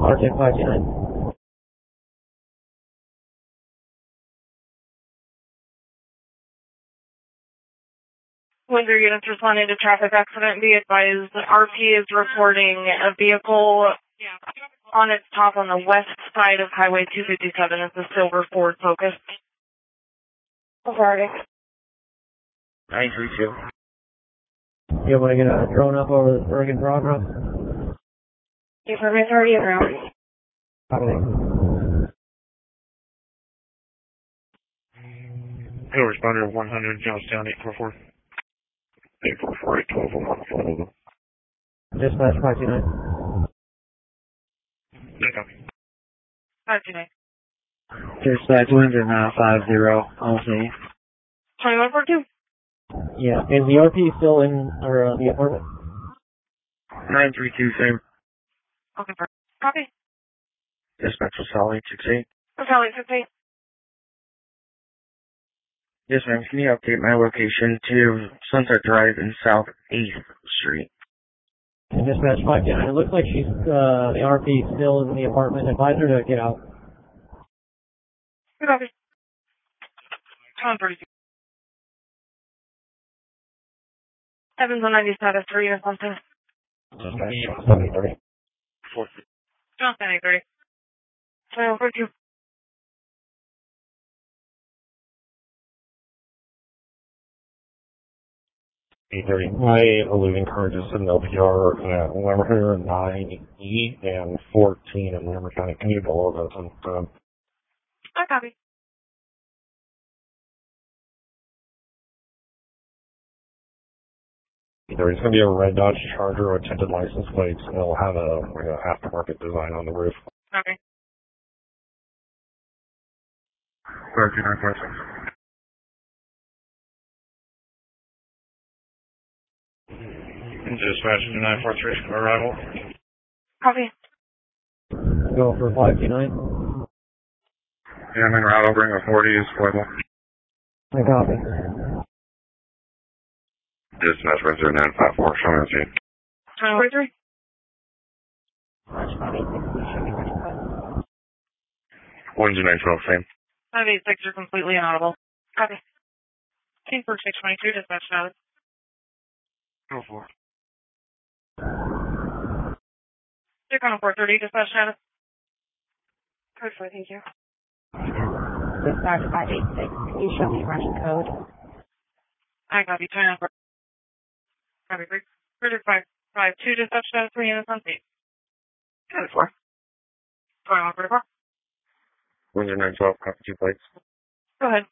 Arctic 529. Windsor units responding to traffic accident. Be advised, RP is reporting a vehicle on its top on the west side of Highway 257. It's a silver Ford Focus. Sorry. 932. You want to get a drone up over the Bergen Progress? You for me, already around. Hill responder 100, Jonestown 844. 844, 812, Dispatch 529. No copy. 529. Dispatch Windsor 950, also. 2142. Yeah, is the RP still in the apartment? 932, same. Okay, perfect. Copy. Dispatch was Sally 68. Sally 68. Yes, ma'am. Can you update my location to Sunset Drive and South 8th Street? And dispatch 529. It looks like she's, the RP is still in the apartment. Advise her to get out. Good copy. 2132. 790 status 3 or something. Dispatch 730. Johnson 830. 2142. 830. My eluding car just in LPR at Lemmerhair 9E and 14 in Lemmer County. Can you below those? I copy. There's going to be a red Dodge Charger with tinted license plates, and it'll have a aftermarket design on the roof. Okay. 13946. Dispatch 943, arrival. Copy. Go for 529. Yeah, I'm en route. I'll bring a 40 is Pueblo. I copy. Dispatch Windsor 954, showing us you. 2143. Windsor 912, same. 586 are completely inaudible. Copy. Team for 622, dispatch status. Go for it. 430, dispatch status. Code 4, thank you. Dispatch 586, can you show me running code? I copy. 29. Copy. 552, dispatch status 3 units on scene. Code 4. 2144. Windsor 912, copy 2 plates. Go ahead.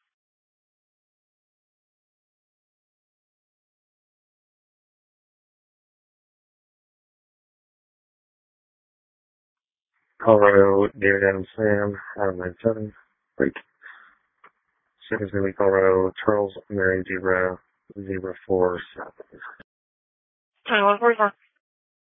Colorado, David Adams Sam, Adam 97. Wait. Second City, Colorado, Charles Mary Zebra 04 South. 2144.